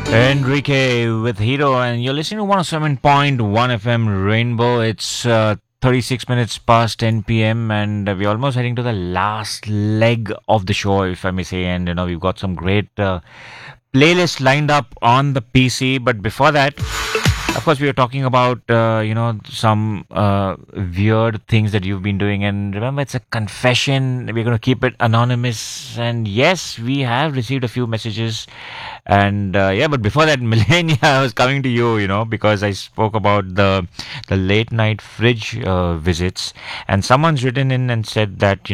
Enrique with Hero, and you're listening to 107.1 FM Rainbow. It's 36 minutes past 10 p.m., and we're almost heading to the last leg of the show, if I may say. And we've got some great playlists lined up on the PC. But before that, of course, we were talking about some weird things that you've been doing, and remember, it's a confession. We're going to keep it anonymous, and yes, we have received a few messages, and but before that, Millennia, I was coming to you, because I spoke about the late night fridge visits, and someone's written in and said that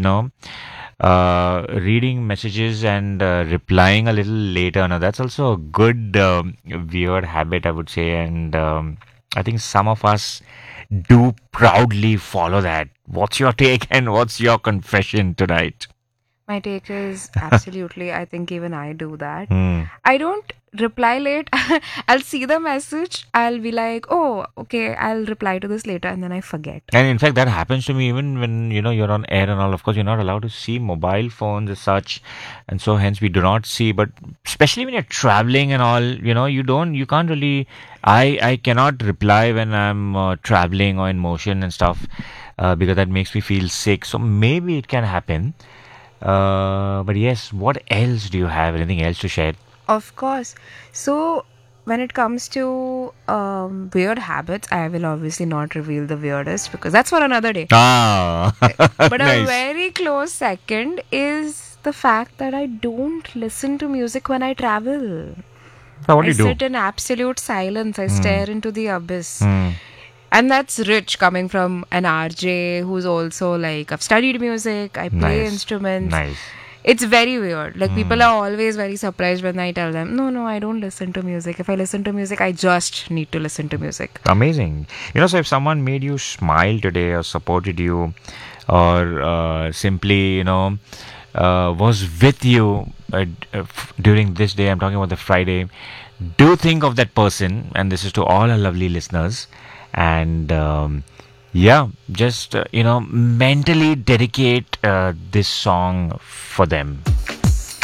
reading messages and replying a little later. Now, that's also a good weird habit, I would say. And I think some of us do proudly follow that. What's your take and what's your confession tonight? My take is absolutely, I think even I do that. Hmm. I don't reply late. I'll see the message. I'll be like, oh, okay, I'll reply to this later. And then I forget. And in fact, that happens to me even when you're on air and all. Of course, you're not allowed to see mobile phones as such, and so hence we do not see. But especially when you're traveling and all, you can't really. I cannot reply when I'm traveling or in motion and stuff, because that makes me feel sick. So maybe it can happen. But yes, what else do you have? Anything else to share? Of course. So, when it comes to weird habits, I will obviously not reveal the weirdest because that's for another day. Ah, But a nice. very close second is the fact that I don't listen to music when I travel. So what do I you do? sit in absolute silence. I Hmm. stare into the abyss. Hmm. And that's rich coming from an RJ who's also like, I've studied music, I play Nice. instruments. Nice. It's very weird. Like, people Hmm. are always very surprised when I tell them, no, I don't listen to music. If I listen to music, I just need to listen to music. Amazing. So if someone made you smile today or supported you or simply, was with you during this day, I'm talking about the Friday, do think of that person. And this is to all our lovely listeners. And yeah, just, mentally dedicate this song for them.